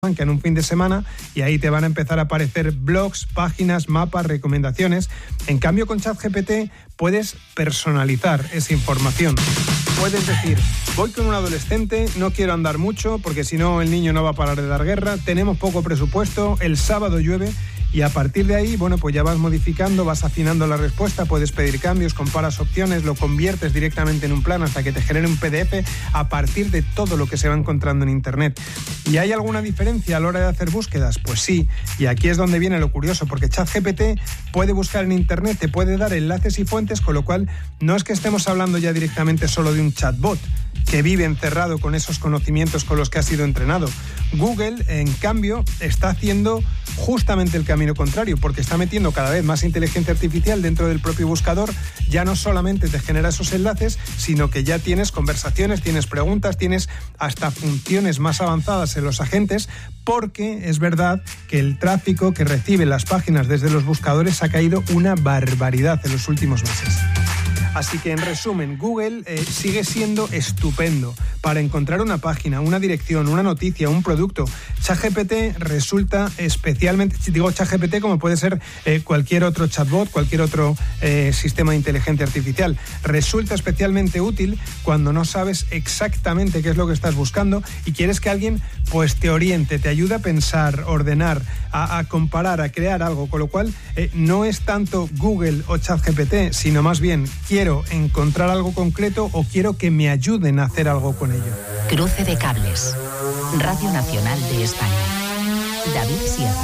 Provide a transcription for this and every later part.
en un fin de semana y ahí te van a empezar a aparecer blogs, páginas, mapas, recomendaciones. En cambio, con ChatGPT puedes personalizar esa información. Puedes decir, voy con un adolescente, no quiero andar mucho porque si no el niño no va a parar de dar guerra, tenemos poco presupuesto, el sábado llueve. Y a partir de ahí, bueno, pues ya vas modificando, vas afinando la respuesta, puedes pedir cambios, comparas opciones, lo conviertes directamente en un plan hasta que te genere un PDF a partir de todo lo que se va encontrando en Internet. ¿Y hay alguna diferencia a la hora de hacer búsquedas? Pues sí, y aquí es donde viene lo curioso, porque ChatGPT puede buscar en Internet, te puede dar enlaces y fuentes, con lo cual no es que estemos hablando ya directamente solo de un chatbot que vive encerrado con esos conocimientos con los que ha sido entrenado. Google, en cambio, está haciendo justamente el camino contrario, porque está metiendo cada vez más inteligencia artificial dentro del propio buscador. Ya no solamente te genera esos enlaces, sino que ya tienes conversaciones, tienes preguntas, tienes hasta funciones más avanzadas en los agentes, porque es verdad que el tráfico que reciben las páginas desde los buscadores ha caído una barbaridad en los últimos meses. Así que, en resumen, Google sigue siendo estupendo para encontrar una página, una dirección, una noticia, un producto. ChatGPT resulta especialmente, digo ChatGPT como puede ser cualquier otro chatbot, cualquier otro sistema de inteligencia artificial, resulta especialmente útil cuando no sabes exactamente qué es lo que estás buscando y quieres que alguien pues te oriente, te ayude a pensar, ordenar, a comparar, a crear algo, con lo cual no es tanto Google o ChatGPT, sino más bien quiero encontrar algo concreto o quiero que me ayuden a hacer algo con ello. Cruce de cables. Radio Nacional de España. David Sierra.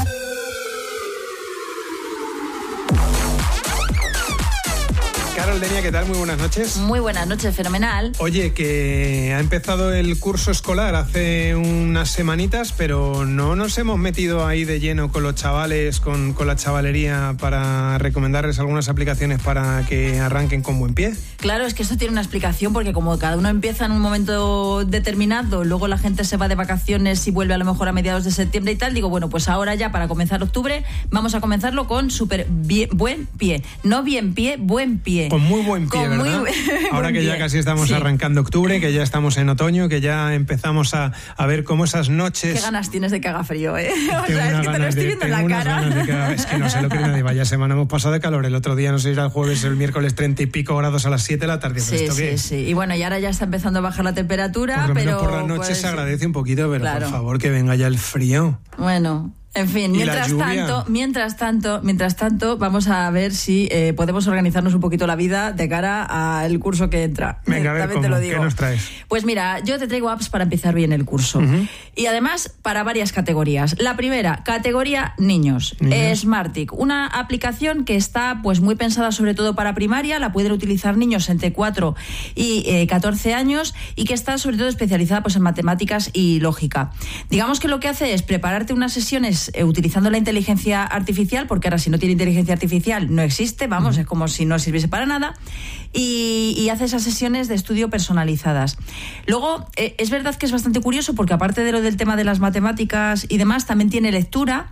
Carol Denia, ¿qué tal? Muy buenas noches. Muy buenas noches, fenomenal. Oye, que ha empezado el curso escolar hace unas semanitas, pero no nos hemos metido ahí de lleno con los chavales, con la chavalería, para recomendarles algunas aplicaciones para que arranquen con buen pie. Claro, es que esto tiene una explicación, porque como cada uno empieza en un momento determinado, luego la gente se va de vacaciones y vuelve a lo mejor a mediados de septiembre y tal, digo, bueno, pues ahora ya para comenzar octubre vamos a comenzarlo con buen pie. No bien pie, buen pie. Con muy buen pie, ¿verdad? Ahora que ya casi estamos arrancando octubre, que ya estamos en otoño, que ya empezamos a ver cómo esas noches... Qué ganas tienes de que haga frío, ¿eh? O sea, es que te lo estoy viendo en la cara. Es que no sé lo que nadie. Vaya semana hemos pasado de calor. El otro día, no sé si era el jueves, el miércoles 30 y pico grados a las 7 de la tarde. Sí. Y bueno, y ahora ya está empezando a bajar la temperatura, por lo pero... menos por la noche pues, se agradece un poquito, pero claro, por favor, que venga ya el frío. Bueno... En fin, mientras tanto, vamos a ver si podemos organizarnos un poquito la vida de cara al curso que entra. Venga, a ver cómo, te lo digo. ¿Qué nos traes? Pues mira, yo te traigo apps para empezar bien el curso. Uh-huh. Y además para varias categorías. La primera, categoría niños. Smartick, una aplicación que está pues muy pensada sobre todo para primaria, la pueden utilizar niños entre 4 y 14 años y que está sobre todo especializada pues en matemáticas y lógica. Digamos que lo que hace es prepararte unas sesiones utilizando la inteligencia artificial, porque ahora si no tiene inteligencia artificial no existe, vamos, es como si no sirviese para nada, y hace esas sesiones de estudio personalizadas. Luego, es verdad que es bastante curioso porque aparte de lo del tema de las matemáticas y demás, también tiene lectura,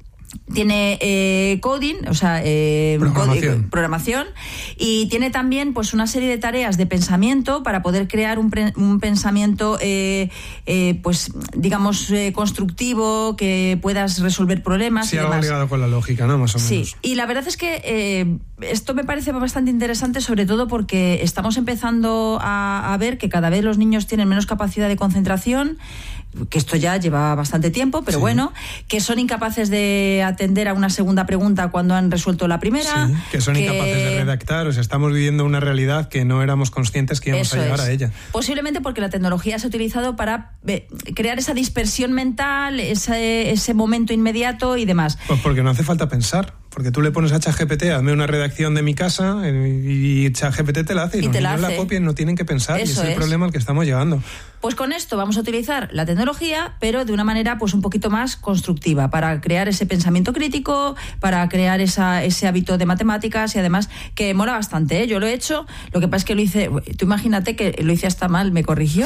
tiene coding, o sea, programación, y tiene también pues una serie de tareas de pensamiento para poder crear un pensamiento pues digamos constructivo, que puedas resolver problemas. Sí, algo ligado con la lógica, ¿no? Más o menos. Sí, y la verdad es que esto me parece bastante interesante, sobre todo porque estamos empezando a ver que cada vez los niños tienen menos capacidad de concentración, que esto ya lleva bastante tiempo, pero bueno, que son incapaces de atender a una segunda pregunta cuando han resuelto la primera. Sí, que son incapaces de redactar, o sea, estamos viviendo una realidad que no éramos conscientes que íbamos a llegar a ella. Posiblemente porque la tecnología se ha utilizado para crear esa dispersión mental, ese momento inmediato y demás. Pues porque no hace falta pensar. Porque tú le pones a ChatGPT, hazme una redacción de mi casa, y ChatGPT te la hace, y los niños la copian, no tienen que pensar. Eso, y ese es el problema al que estamos llegando. Pues con esto vamos a utilizar la tecnología, pero de una manera pues un poquito más constructiva, para crear ese pensamiento crítico, para crear ese hábito de matemáticas, y además que mola bastante, ¿eh? Yo lo he hecho, lo que pasa es que lo hice, tú imagínate que lo hice hasta mal, me corrigió,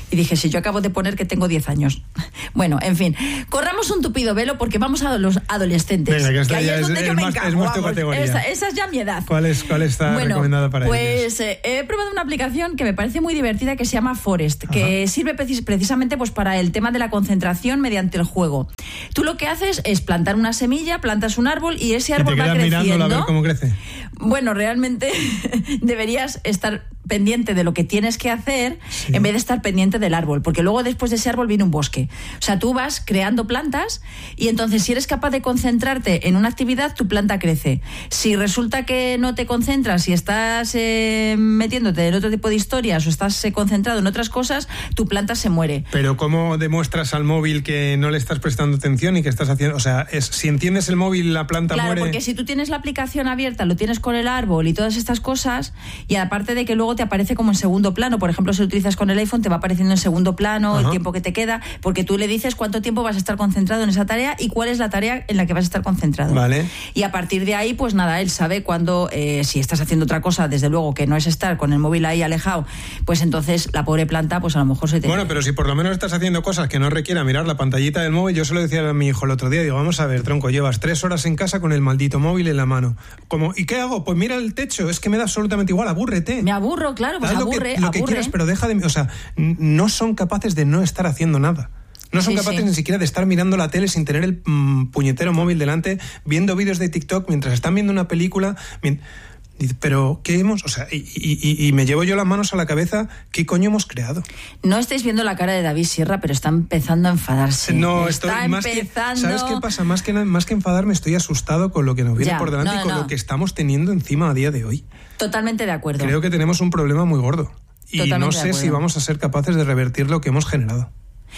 Y dije, si yo acabo de poner que tengo 10 años. Bueno, en fin, corramos un tupido velo porque vamos a los adolescentes. Venga, que ahí es donde yo me encargo. Es más tu categoría. Esa es ya mi edad. ¿Cuál está recomendada para ellos? Pues he probado una aplicación que me parece muy divertida que se llama Forest, que sirve precisamente pues para el tema de la concentración mediante el juego. Tú lo que haces es plantar una semilla, plantas un árbol y ese árbol va creciendo. Mirándolo a ver cómo crece. Bueno, realmente deberías estar pendiente de lo que tienes que hacer en vez de estar pendiente del árbol, porque luego después de ese árbol viene un bosque. O sea, tú vas creando plantas y entonces si eres capaz de concentrarte en una actividad, tu planta crece. Si resulta que no te concentras y estás metiéndote en otro tipo de historias o estás concentrado en otras cosas, tu planta se muere. Pero ¿cómo demuestras al móvil que no le estás prestando atención y que estás haciendo? O sea, si enciendes el móvil, la planta muere. Claro, porque si tú tienes la aplicación abierta, lo tienes con el árbol y todas estas cosas, y aparte de que luego te aparece como en segundo plano, por ejemplo, si lo utilizas con el iPhone, te va apareciendo en segundo plano el tiempo que te queda, porque tú le dices cuánto tiempo vas a estar concentrado en esa tarea y cuál es la tarea en la que vas a estar concentrado. Vale. Y a partir de ahí, pues nada, él sabe cuándo, si estás haciendo otra cosa, desde luego que no es estar con el móvil ahí alejado, pues entonces la pobre planta, pues a lo mejor se te... Bueno, pero si por lo menos estás haciendo cosas que no requieran mirar la pantallita del móvil, yo se lo decía a mi hijo el otro día, digo, vamos a ver, tronco, llevas 3 horas en casa con el maldito móvil en la mano. ¿Y qué hago? Pues mira el techo, es que me da absolutamente igual, abúrrete. Me aburro, claro, pues aburre. Lo que quieras, pero deja de... O sea, no son capaces de no estar haciendo nada. No son capaces ni siquiera de estar mirando la tele sin tener el puñetero móvil delante, viendo vídeos de TikTok mientras están viendo una película... Pero, ¿qué hemos...? O sea, y me llevo yo las manos a la cabeza, ¿qué coño hemos creado? No estáis viendo la cara de David Sierra, pero está empezando a enfadarse. No, estoy empezando... ¿Sabes qué pasa? Más que enfadarme, estoy asustado con lo que nos viene por delante y con lo que estamos teniendo encima a día de hoy. Totalmente de acuerdo. Creo que tenemos un problema muy gordo. Y Totalmente no sé si vamos a ser capaces de revertir lo que hemos generado.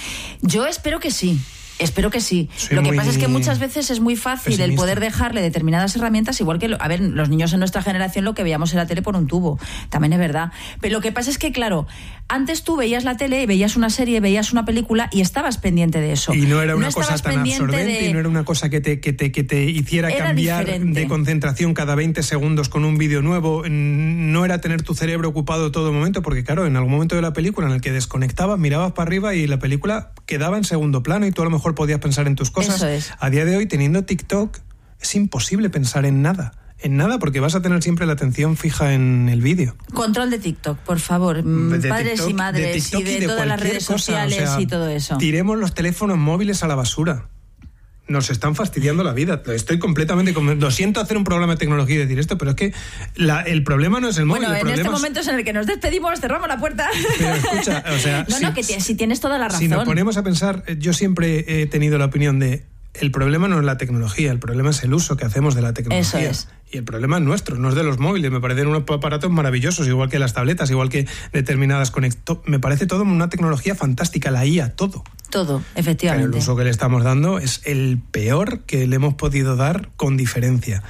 Yo espero que sí. Espero que sí. Lo que pasa es que muchas veces es muy fácil pesimista. El poder dejarle determinadas herramientas, igual que, a ver, los niños en nuestra generación lo que veíamos en la tele por un tubo, también es verdad. Pero lo que pasa es que, claro, antes tú veías la tele, veías una serie, veías una película y estabas pendiente de eso. Y no era una cosa tan absorbente y no era una cosa que te hiciera cambiar diferente. De concentración cada 20 segundos con un vídeo nuevo. No era tener tu cerebro ocupado todo el momento, porque claro, en algún momento de la película en el que desconectabas, mirabas para arriba y la película quedaba en segundo plano y tú a lo mejor podías pensar en tus cosas. Eso es. A día de hoy, teniendo TikTok, es imposible pensar en nada, porque vas a tener siempre la atención fija en el vídeo. Control de TikTok, por favor, padres TikTok, y madres y de todas las redes sociales, o sea, y todo eso. Tiremos los teléfonos móviles a la basura. Nos están fastidiando la vida. Estoy completamente... Lo siento hacer un programa de tecnología y decir esto, pero es que el problema no es el móvil. Bueno, en este momento es en el que nos despedimos, cerramos la puerta. Pero escucha, o sea... si tienes toda la razón. Si nos ponemos a pensar, yo siempre he tenido la opinión de... El problema no es la tecnología, el problema es el uso que hacemos de la tecnología. Eso es. Y el problema es nuestro, no es de los móviles. Me parecen unos aparatos maravillosos, igual que las tabletas, igual que determinadas me parece todo una tecnología fantástica, la IA, todo. Todo, efectivamente. Pero el uso que le estamos dando es el peor que le hemos podido dar con diferencia.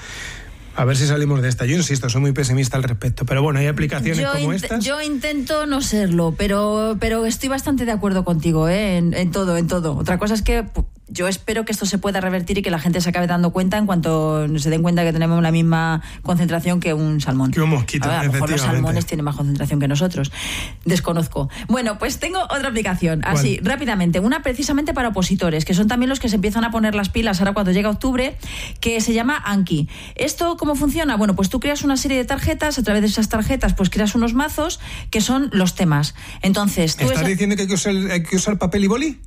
A ver si salimos de esta. Yo insisto, soy muy pesimista al respecto. Pero bueno, hay aplicaciones como estas. Yo intento no serlo, pero estoy bastante de acuerdo contigo, en todo. Otra cosa es que yo espero que esto se pueda revertir y que la gente se acabe dando cuenta en cuanto se den cuenta que tenemos la misma concentración que un salmón. Que un mosquito, a lo mejor los salmones tienen más concentración que nosotros. Desconozco. Bueno, pues tengo otra aplicación, así, rápidamente. Una precisamente para opositores, que son también los que se empiezan a poner las pilas ahora cuando llega octubre, que se llama Anki. ¿Esto cómo funciona? Bueno, pues tú creas una serie de tarjetas, a través de esas tarjetas pues creas unos mazos que son los temas. Entonces, tú ¿estás diciendo que hay que usar papel y boli?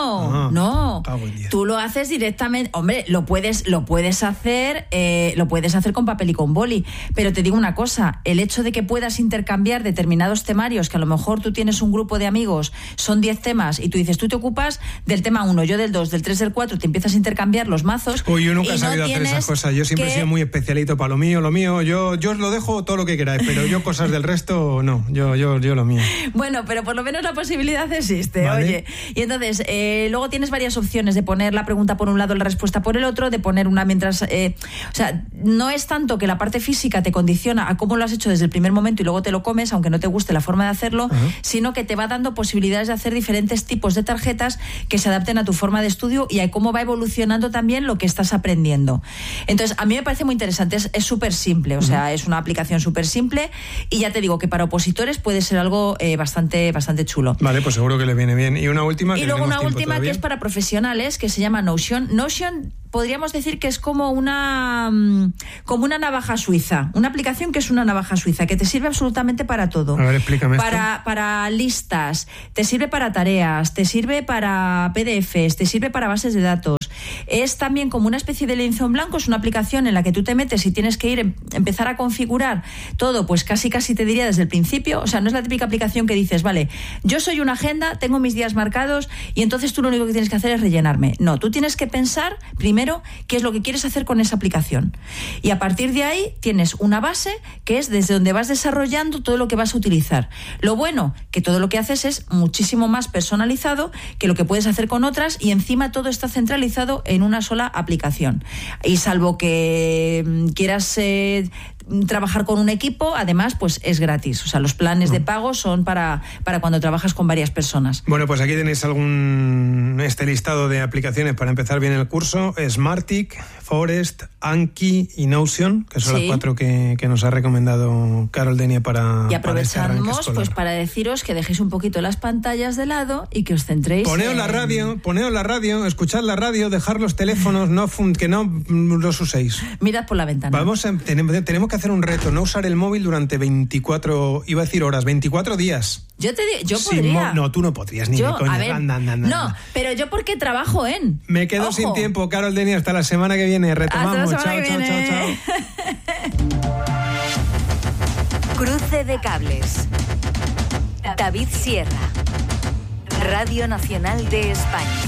No. Tú lo haces directamente. Hombre, lo puedes hacer con papel y con boli. Pero te digo una cosa, el hecho de que puedas intercambiar determinados temarios, que a lo mejor tú tienes un grupo de amigos, son 10 temas, y tú dices, tú te ocupas del tema 1, yo del 2, del 3, del 4, te empiezas a intercambiar los mazos. Uy, yo nunca he sabido hacer esas cosas. Yo siempre he sido muy especialito para lo mío. Yo os lo dejo todo lo que queráis, pero yo cosas del resto, no. Yo lo mío. Bueno, pero por lo menos la posibilidad existe, ¿vale? Oye. Y entonces, luego tienes varias opciones de poner la pregunta por un lado, la respuesta por el otro, de poner una mientras... o sea, no es tanto que la parte física te condiciona a cómo lo has hecho desde el primer momento y luego te lo comes, aunque no te guste la forma de hacerlo, sino que te va dando posibilidades de hacer diferentes tipos de tarjetas que se adapten a tu forma de estudio y a cómo va evolucionando también lo que estás aprendiendo. Entonces, a mí me parece muy interesante, es súper simple, o sea, es una aplicación súper simple y ya te digo que para opositores puede ser algo bastante chulo. Vale, pues seguro que le viene bien. Y una última que y luego una última todavía, que es para profesionales, que se llama Notion. Notion podríamos decir que es como una navaja suiza, una aplicación que es una navaja suiza, que te sirve absolutamente para todo. A ver, explícame para listas, te sirve para tareas, te sirve para PDFs, te sirve para bases de datos. Es también como una especie de lienzo en blanco, es una aplicación en la que tú te metes y tienes que ir empezar a configurar todo, pues casi te diría desde el principio. O sea, no es la típica aplicación que dices, vale, yo soy una agenda, tengo mis días marcados y entonces tú lo único que tienes que hacer es rellenarme. No, tú tienes que pensar primero qué es lo que quieres hacer con esa aplicación. Y a partir de ahí tienes una base que es desde donde vas desarrollando todo lo que vas a utilizar. Lo bueno, que todo lo que haces es muchísimo más personalizado que lo que puedes hacer con otras y encima todo está centralizado en una sola aplicación. Y salvo que quieras trabajar con un equipo, además, pues es gratis. O sea, los planes de pago son para cuando trabajas con varias personas. Bueno, pues aquí tenéis este listado de aplicaciones para empezar bien el curso. Smartick, Forest, Anki y Notion, que son las 4 que nos ha recomendado Carol Denia para... Y aprovechamos pues para deciros que dejéis un poquito las pantallas de lado y que os centréis Poneos la radio, escuchad la radio, dejar los teléfonos, que no los uséis. Mirad por la ventana. Tenemos que hacer un reto, no usar el móvil durante 24 días. Yo podría. No, tú no podrías, ni de coña. A ver, no, pero yo porque trabajo en... Me quedo sin tiempo, Carol Denia, hasta la semana que viene. Retomamos. Chao. Cruce de cables. David Sierra. Radio Nacional de España.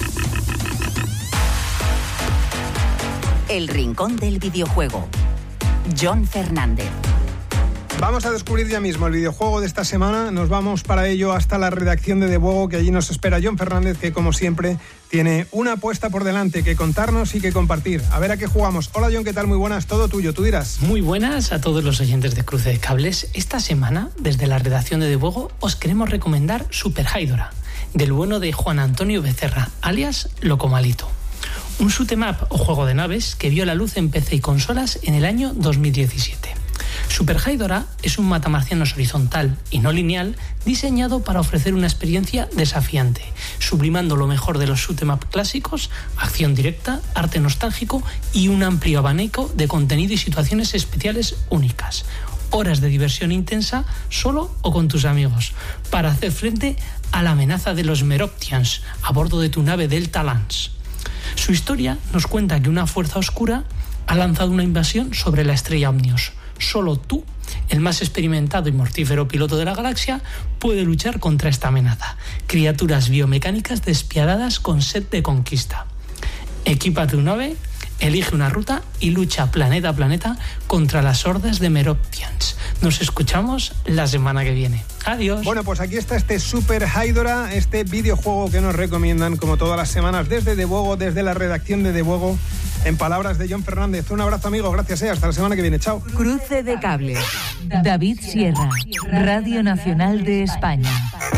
El rincón del videojuego. John Fernández. Vamos a descubrir ya mismo el videojuego de esta semana. Nos vamos para ello hasta la redacción de Debuego, que allí nos espera John Fernández, que como siempre tiene una apuesta por delante que contarnos y que compartir. A ver a qué jugamos. Hola John, ¿qué tal? Muy buenas, todo tuyo, tú dirás. Muy buenas a todos los oyentes de Cruce de Cables. Esta semana, desde la redacción de Debuego, os queremos recomendar Super Hydora, del bueno de Juan Antonio Becerra, alias Locomalito. Un shoot'em up o juego de naves que vio la luz en PC y consolas en el año 2017. Super Hydora es un matamarcianos horizontal y no lineal diseñado para ofrecer una experiencia desafiante, sublimando lo mejor de los shoot'em up clásicos, acción directa, arte nostálgico y un amplio abanico de contenido y situaciones especiales únicas. Horas de diversión intensa solo o con tus amigos para hacer frente a la amenaza de los Meroptians a bordo de tu nave Delta Lance. Su historia nos cuenta que una fuerza oscura ha lanzado una invasión sobre la estrella Omnios. Solo tú, el más experimentado y mortífero piloto de la galaxia, puede luchar contra esta amenaza. Criaturas biomecánicas despiadadas con sed de conquista. Equipa tu nave, elige una ruta y lucha planeta a planeta contra las hordas de Meroptians. Nos escuchamos la semana que viene. Adiós. Bueno, pues aquí está este Super Hydora, este videojuego que nos recomiendan como todas las semanas desde Debuego, desde la redacción de Debuego, en palabras de John Fernández. Un abrazo, amigo, gracias, hasta la semana que viene, chao. Cruce de cables. David Sierra, Radio Nacional de España.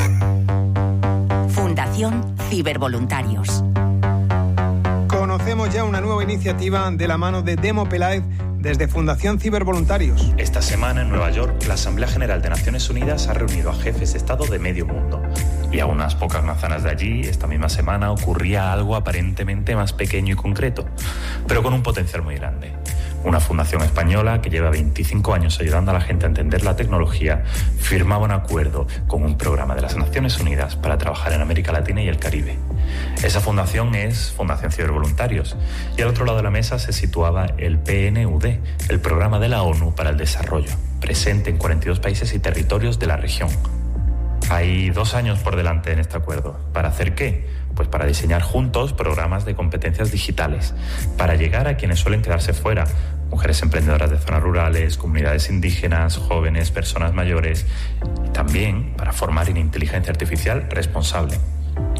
Fundación Cibervoluntarios. Conocemos ya una nueva iniciativa de la mano de Demo Peláez desde Fundación Cibervoluntarios. Esta semana en Nueva York, la Asamblea General de Naciones Unidas ha reunido a jefes de Estado de medio mundo. Y a unas pocas manzanas de allí, esta misma semana, ocurría algo aparentemente más pequeño y concreto, pero con un potencial muy grande. Una fundación española que lleva 25 años ayudando a la gente a entender la tecnología, firmaba un acuerdo con un programa de las Naciones Unidas para trabajar en América Latina y el Caribe. Esa fundación es Fundación Cibervoluntarios, y al otro lado de la mesa se situaba el PNUD, el Programa de la ONU para el Desarrollo, presente en 42 países y territorios de la región. Hay 2 años por delante en este acuerdo. ¿Para hacer qué? Pues para diseñar juntos programas de competencias digitales, para llegar a quienes suelen quedarse fuera, mujeres emprendedoras de zonas rurales, comunidades indígenas, jóvenes, personas mayores, y también para formar en inteligencia artificial responsable.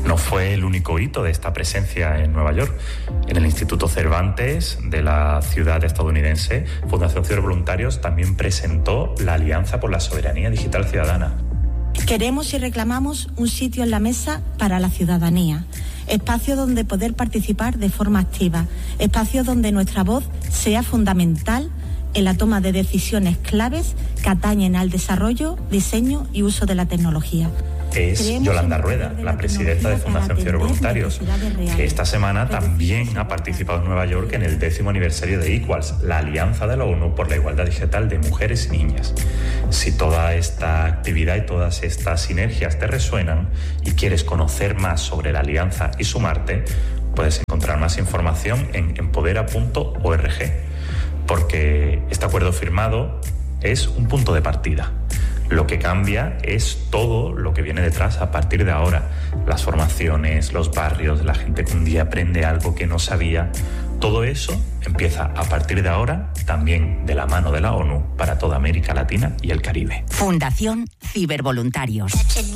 No fue el único hito de esta presencia en Nueva York. En el Instituto Cervantes de la ciudad estadounidense, Fundación Cibervoluntarios también presentó la Alianza por la Soberanía Digital Ciudadana. Queremos y reclamamos un sitio en la mesa para la ciudadanía, espacio donde poder participar de forma activa, espacio donde nuestra voz sea fundamental en la toma de decisiones claves que atañen al desarrollo, diseño y uso de la tecnología. Es Yolanda Rueda, la presidenta de Fundación Cibervoluntarios, que esta semana también ha participado en Nueva York en el 10º aniversario de Equals, la alianza de la ONU por la igualdad digital de mujeres y niñas. Si toda esta actividad y todas estas sinergias te resuenan y quieres conocer más sobre la alianza y sumarte, puedes encontrar más información en empodera.org, porque este acuerdo firmado es un punto de partida. Lo que cambia es todo lo que viene detrás a partir de ahora. Las formaciones, los barrios, la gente que un día aprende algo que no sabía. Todo eso empieza a partir de ahora, también de la mano de la ONU, para toda América Latina y el Caribe. Fundación Cibervoluntarios.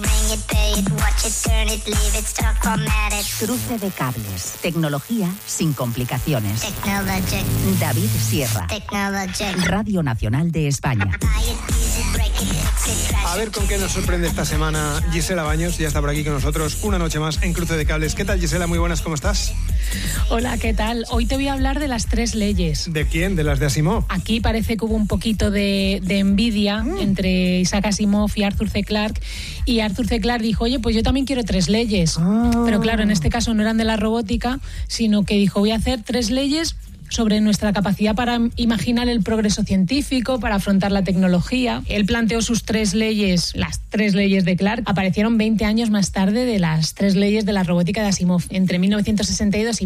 Cruce de cables. Tecnología sin complicaciones. David Sierra. Radio Nacional de España. A ver con qué nos sorprende esta semana Gisela Baños. Ya está por aquí con nosotros una noche más en Cruce de Cables. ¿Qué tal, Gisela? Muy buenas, ¿cómo estás? Hola, ¿qué tal? Hoy te voy a hablar de las 3 leyes. ¿De quién? ¿De las de Asimov? Aquí parece que hubo un poquito de envidia entre Isaac Asimov y Arthur C. Clarke. Y Arthur C. Clarke dijo, oye, pues yo también quiero 3 leyes. Pero claro, en este caso no eran de la robótica, sino que dijo, voy a hacer 3 leyes sobre nuestra capacidad para imaginar el progreso científico, para afrontar la tecnología. Él planteó sus 3 leyes, las 3 leyes de Clarke, aparecieron 20 años más tarde de las 3 leyes de la robótica de Asimov, entre 1962 y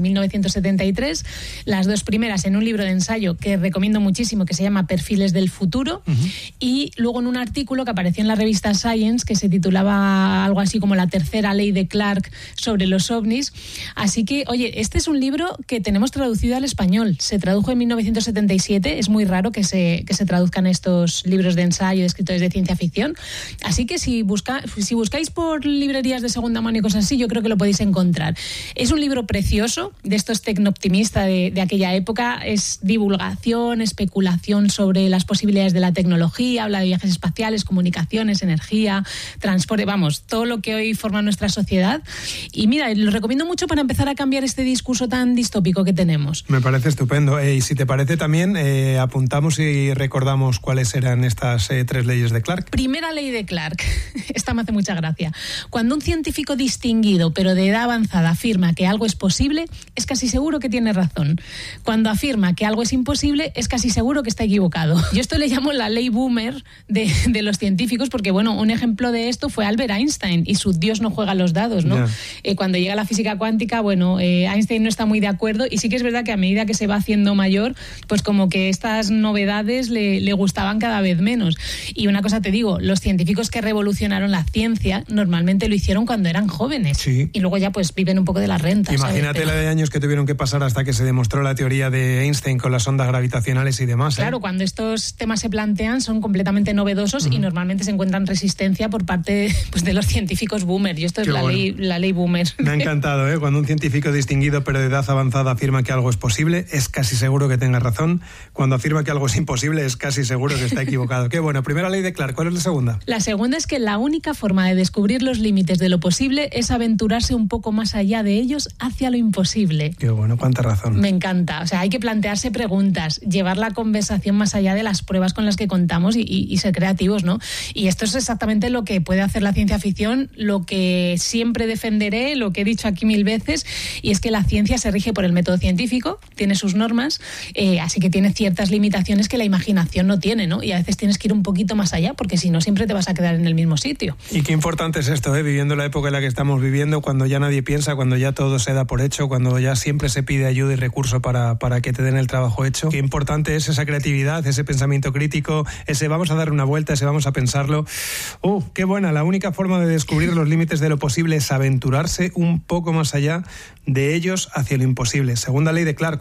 1973, las 2 primeras en un libro de ensayo que recomiendo muchísimo, que se llama Perfiles del futuro, y luego en un artículo que apareció en la revista Science, que se titulaba algo así como la 3ª ley de Clarke sobre los ovnis. Así que, oye, este es un libro que tenemos traducido al español. Se tradujo en 1977, es muy raro que se traduzcan estos libros de ensayo de escritores de ciencia ficción, así que si buscáis por librerías de segunda mano y cosas así, yo creo que lo podéis encontrar. Es un libro precioso, de estos tecnooptimistas de aquella época, es divulgación, especulación sobre las posibilidades de la tecnología, habla de viajes espaciales, comunicaciones, energía, transporte, vamos, todo lo que hoy forma nuestra sociedad. Y mira, lo recomiendo mucho para empezar a cambiar este discurso tan distópico que tenemos. Me parece estupendo. Y si te parece también, apuntamos y recordamos cuáles eran estas 3 leyes de Clarke. Primera ley de Clarke. Esta me hace mucha gracia. Cuando un científico distinguido, pero de edad avanzada, afirma que algo es posible, es casi seguro que tiene razón. Cuando afirma que algo es imposible, es casi seguro que está equivocado. Yo esto le llamo la ley boomer de los científicos, porque bueno, un ejemplo de esto fue Albert Einstein y su Dios no juega los dados, ¿no? Cuando llega la física cuántica, bueno, Einstein no está muy de acuerdo, y sí que es verdad que a medida que se va haciendo mayor, pues como que estas novedades le gustaban cada vez menos. Y una cosa te digo, los científicos que revolucionaron la ciencia normalmente lo hicieron cuando eran jóvenes. Sí. Y luego ya pues viven un poco de la renta. Imagínate la de años que tuvieron que pasar hasta que se demostró la teoría de Einstein con las ondas gravitacionales y demás. Claro, cuando estos temas se plantean son completamente novedosos y normalmente se encuentran resistencia por parte pues, de los científicos boomer. Y esto es la ley boomer. Me ha encantado, ¿eh? Cuando un científico distinguido pero de edad avanzada afirma que algo es posible, es casi seguro que tenga razón. Cuando afirma que algo es imposible, es casi seguro que está equivocado. Qué bueno. Primera ley de Clarke. ¿Cuál es la segunda? La segunda es que la única forma de descubrir los límites de lo posible es aventurarse un poco más allá de ellos hacia lo imposible. Qué bueno, cuánta razón. Me encanta. O sea, hay que plantearse preguntas, llevar la conversación más allá de las pruebas con las que contamos y ser creativos, ¿no? Y esto es exactamente lo que puede hacer la ciencia ficción, lo que siempre defenderé, lo que he dicho aquí 1000 veces, y es que la ciencia se rige por el método científico, tiene sus normas, así que tiene ciertas limitaciones que la imaginación no tiene, ¿no? Y a veces tienes que ir un poquito más allá, porque si no siempre te vas a quedar en el mismo sitio. Y qué importante es esto, viviendo la época en la que estamos viviendo, cuando ya nadie piensa, cuando ya todo se da por hecho, cuando ya siempre se pide ayuda y recurso para que te den el trabajo hecho. Qué importante es esa creatividad, ese pensamiento crítico, ese vamos a dar una vuelta, ese vamos a pensarlo. Qué buena, la única forma de descubrir los límites de lo posible es aventurarse un poco más allá de ellos hacia lo imposible. Segunda ley de Clarke. ¿Cuál es la tercera?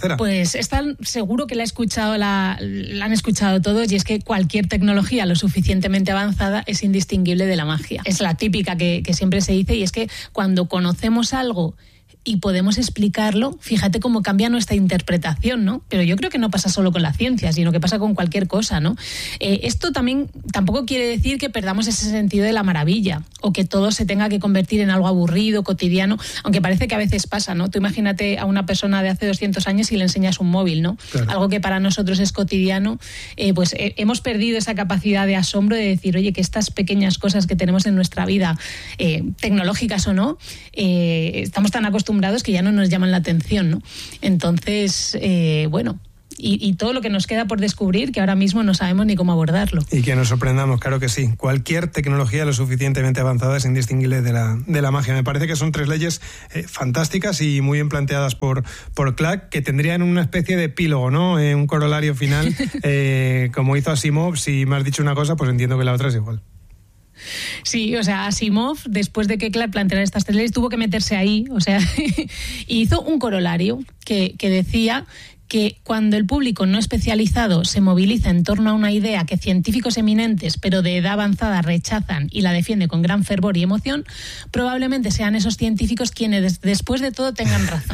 tercera. Pues esta seguro que la han escuchado todos, y es que cualquier tecnología lo suficientemente avanzada es indistinguible de la magia. Es la típica que siempre se dice, y es que cuando conocemos algo y podemos explicarlo, fíjate cómo cambia nuestra interpretación, ¿no? Pero yo creo que no pasa solo con la ciencia, sino que pasa con cualquier cosa, ¿no? Esto tampoco quiere decir que perdamos ese sentido de la maravilla o que todo se tenga que convertir en algo aburrido, cotidiano, aunque parece que a veces pasa, ¿no? Tú imagínate a una persona de hace 200 años y le enseñas un móvil, ¿no? Claro. Algo que para nosotros es cotidiano, pues hemos perdido esa capacidad de asombro de decir, oye, que estas pequeñas cosas que tenemos en nuestra vida, tecnológicas o no, estamos tan acostumbrados que ya no nos llaman la atención, ¿no? Entonces, bueno, y todo lo que nos queda por descubrir, que ahora mismo no sabemos ni cómo abordarlo. Y que nos sorprendamos, claro que sí. Cualquier tecnología lo suficientemente avanzada es indistinguible de la magia. Me parece que son 3 leyes fantásticas y muy bien planteadas por Clarke, que tendrían una especie de epílogo, ¿no? Un corolario final, como hizo Asimov. Si me has dicho una cosa, pues entiendo que la otra es igual. Sí, o sea, Asimov, después de que Clarke planteara estas 3 leyes, tuvo que meterse ahí, o sea, y hizo un corolario que decía que cuando el público no especializado se moviliza en torno a una idea que científicos eminentes, pero de edad avanzada, rechazan y la defienden con gran fervor y emoción, probablemente sean esos científicos quienes después de todo tengan razón.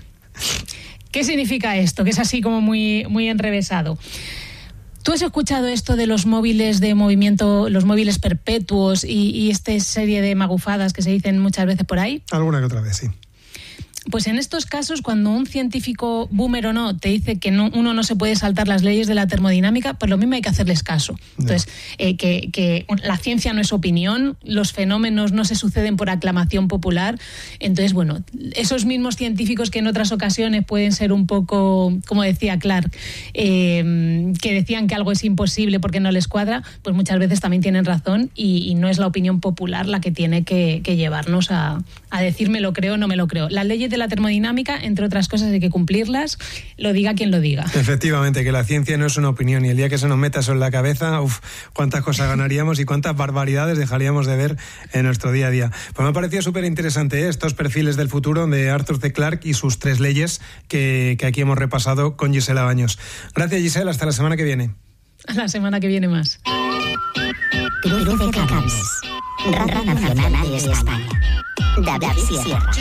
¿Qué significa esto? Que es así como muy, muy enrevesado. ¿Tú has escuchado esto de los móviles de movimiento, los móviles perpetuos y esta serie de magufadas que se dicen muchas veces por ahí? Alguna que otra vez, sí. Pues en estos casos, cuando un científico, boomer o no, te dice que uno no se puede saltar las leyes de la termodinámica, pues lo mismo hay que hacerles caso. Entonces, que la ciencia no es opinión, los fenómenos no se suceden por aclamación popular. Entonces, bueno, esos mismos científicos que en otras ocasiones pueden ser un poco, como decía Clarke, que decían que algo es imposible porque no les cuadra, pues muchas veces también tienen razón y no es la opinión popular la que tiene que llevarnos a decir me lo creo o no me lo creo. Las leyes de la termodinámica, entre otras cosas, hay que cumplirlas, lo diga quien lo diga. Efectivamente, que la ciencia no es una opinión y el día que se nos meta eso en la cabeza, cuántas cosas ganaríamos y cuántas barbaridades dejaríamos de ver en nuestro día a día. Pues me ha parecido súper interesante estos perfiles del futuro de Arthur C. Clarke y sus 3 leyes que aquí hemos repasado con Gisela Baños. Gracias, Gisela, hasta la semana que viene. A la semana que viene más. Cruce de cables. Radio Nacional de España. David Sierra.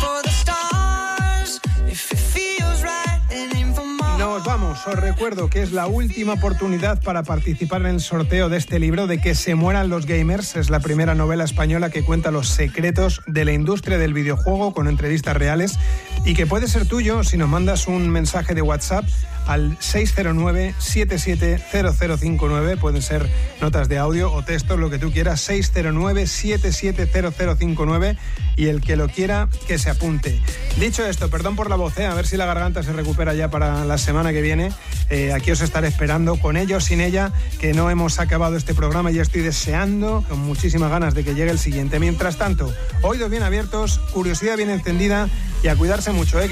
Nos vamos. Os recuerdo que es la última oportunidad para participar en el sorteo de este libro de Que se mueran los gamers. Es la primera novela española que cuenta los secretos de la industria del videojuego con entrevistas reales y que puede ser tuyo si nos mandas un mensaje de WhatsApp al 609-770059. Pueden ser notas de audio o textos, lo que tú quieras. 609-770059 y el que lo quiera, que se apunte. Dicho esto, perdón por la voz, a ver si la garganta se recupera ya para la semana que viene. Aquí os estaré esperando, con ella o sin ella, que no hemos acabado este programa y ya estoy deseando, con muchísimas ganas de que llegue el siguiente. Mientras tanto, oídos bien abiertos, curiosidad bien encendida y a cuidarse mucho,